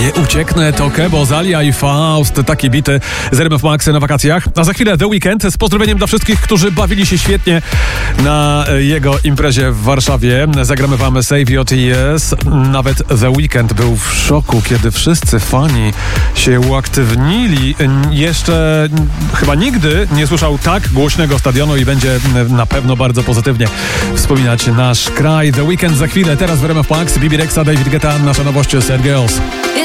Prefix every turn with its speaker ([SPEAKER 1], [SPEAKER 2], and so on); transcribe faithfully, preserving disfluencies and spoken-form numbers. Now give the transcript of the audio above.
[SPEAKER 1] Nie ucieknę, to Kebo, Zalia i Faust. Takie bity z R M F Max na wakacjach. A za chwilę The Weekend z pozdrowieniem dla wszystkich, którzy bawili się świetnie na jego imprezie w Warszawie. Zagramy wam Save Your Tears. Nawet The Weekend był w szoku, kiedy wszyscy fani się uaktywnili. Jeszcze chyba nigdy nie słyszał tak głośnego stadionu i będzie na pewno bardzo pozytywnie wspominać nasz kraj. The Weekend za chwilę, teraz w R M F Max. Bibi Rexha, David Guetta, nasza nowość Sad Girls.